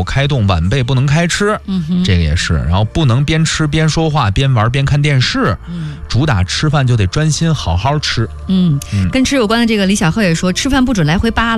有开动，晚辈不能开吃，这个也是。然后不能边吃边说话，边玩边看电视，主打吃饭就得专心好好吃。 跟吃有关的这个李小鹤也说，吃饭不准来回扒拉。